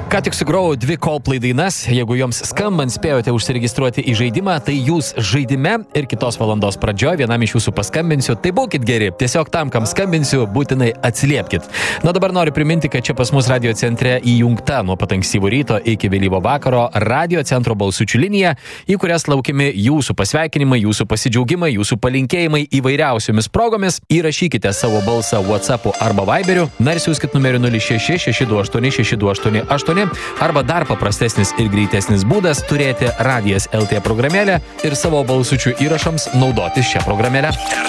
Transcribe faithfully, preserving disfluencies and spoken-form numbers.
Ką tik sugrojau dvi Coldplay dainas, jeigu joms skambant spėjote užsiregistruoti į žaidimą, tai jūs žaidime ir kitos valandos pradžioje vienam iš jūsų paskambinsiu, tai būkit geri, tiesiog tam, kam skambinsiu, būtinai atsiliepkit. Na dabar noriu priminti, kad čia pas mus radio centre įjungta nuo pat ankstyvo ryto iki vėlyvo vakaro radio centro balsučių linija, į kurias laukiami jūsų pasveikinimai, jūsų pasidžiaugimai, jūsų palinkėjimai įvairiausiomis progomis. Įrašykite savo balsą WhatsApp'u arba Viberiu, na ir siųskit numeriu nulis šeši šeši du aštuoni šeši du aštuoni aštuoni. Arba dar paprastesnis ir greitesnis būdas turėti Radijas L T programėlę ir savo balsučių įrašams naudotis šią programėlę.